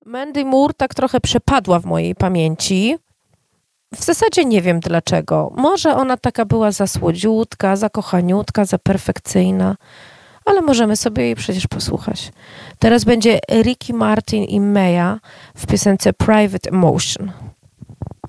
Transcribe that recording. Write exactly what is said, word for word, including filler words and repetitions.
Mandy Moore tak trochę przepadła w mojej pamięci. W zasadzie nie wiem dlaczego. Może ona taka była za słodziutka, za kochaniutka, za perfekcyjna, ale możemy sobie jej przecież posłuchać. Teraz będzie Ricky Martin i Maya w piosence Private Emotion.